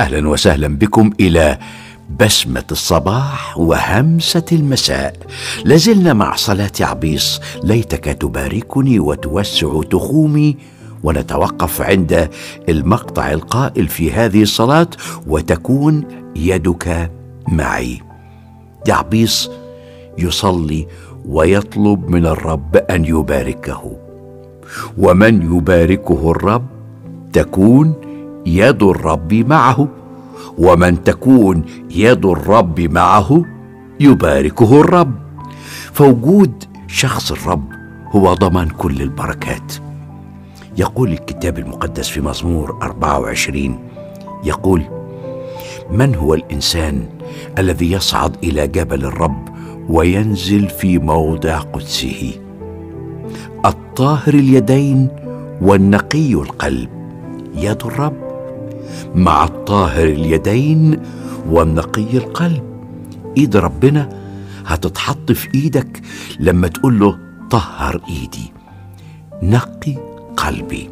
أهلا وسهلا بكم إلى بسمة الصباح وهمسة المساء. لازلنا مع صلاة عبيص، ليتك تباركني وتوسع تخومي، ونتوقف عند المقطع القائل في هذه الصلاة: وتكون يدك معي. عبيص يصلي ويطلب من الرب أن يباركه، ومن يباركه الرب تكون يد الرب معه، ومن تكون يد الرب معه يباركه الرب. فوجود شخص الرب هو ضمان كل البركات. يقول الكتاب المقدس في مزمور 24، يقول: من هو الإنسان الذي يصعد إلى جبل الرب وينزل في موضع قدسه؟ الطاهر اليدين والنقي القلب. يد الرب مع الطاهر اليدين والنقي القلب. ايد ربنا هتتحط في ايدك لما تقول له: طهر ايدي، نقي قلبي.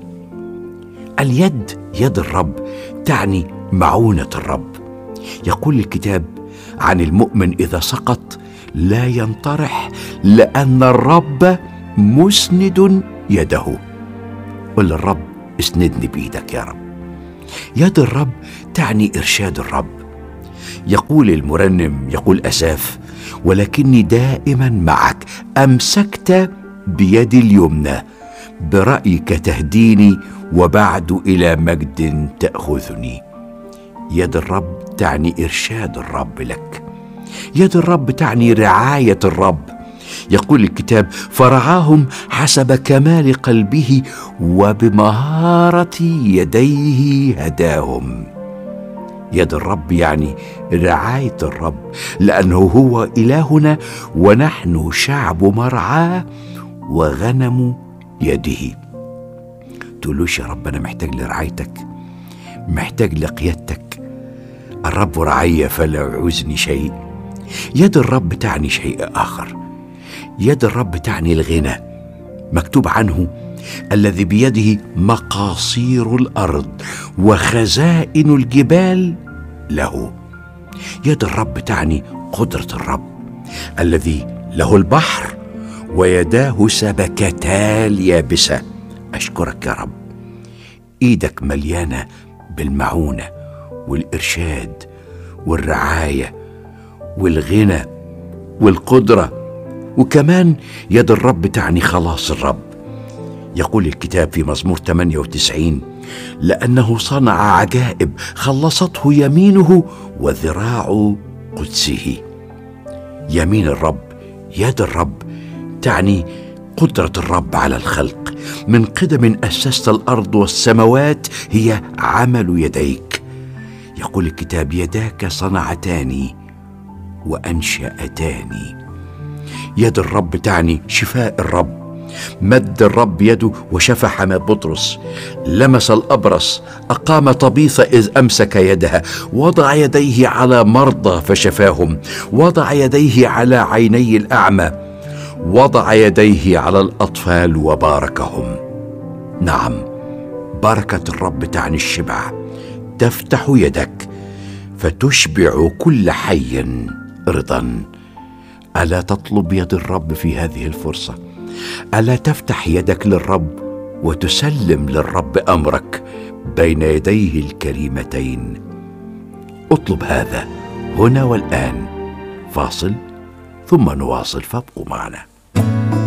اليد، يد الرب، تعني معونة الرب. يقول الكتاب عن المؤمن إذا سقط لا ينطرح، لأن الرب مسند يده. قل للرب: اسندني بإيدك يا رب. يد الرب تعني إرشاد الرب. يقول المرنم، يقول أساف: ولكني دائما معك، أمسكت بيدي اليمنى، برأيك تهديني، وبعد إلى مجد تأخذني. يد الرب تعني إرشاد الرب لك. يد الرب تعني رعاية الرب. يقول الكتاب: فرعاهم حسب كمال قلبه، وبمهارة يديه هداهم. يد الرب يعني رعاية الرب، لأنه هو إلهنا ونحن شعب مرعاه وغنم يده. تقولوش: يا رب أنا محتاج لرعايتك، محتاج لقيادتك. الرب رعايا فلا يعوزني شيء. يد الرب تعني شيء آخر. يد الرب تعني الغنى. مكتوب عنه: الذي بيده مقاصير الأرض وخزائن الجبال له. يد الرب تعني قدرة الرب، الذي له البحر ويداه سبكتا اليابسة. أشكرك يا رب، إيدك مليانة بالمعونة والإرشاد والرعاية والغنى والقدرة. وكمان يد الرب تعني خلاص الرب. يقول الكتاب في مزمور 98: لأنه صنع عجائب، خلصته يمينه وذراع قدسه. يمين الرب، يد الرب، تعني قدرة الرب على الخلق. من قدم أسست الأرض والسماوات، هي عمل يديك. يقول الكتاب: يداك صنعتاني وأنشأتاني. يد الرب تعني شفاء الرب. مد الرب يده وشفى حماة بطرس، لمس الأبرص، أقام طبيثة إذ أمسك يدها، وضع يديه على مرضى فشفاهم، وضع يديه على عيني الأعمى، وضع يديه على الأطفال وباركهم. نعم، بركة الرب تعني الشبع. تفتح يدك فتشبع كل حي رضا. ألا تطلب يد الرب في هذه الفرصة؟ ألا تفتح يدك للرب وتسلم للرب أمرك بين يديه الكريمتين؟ اطلب هذا هنا والآن. فاصل ثم نواصل، فابقوا معنا.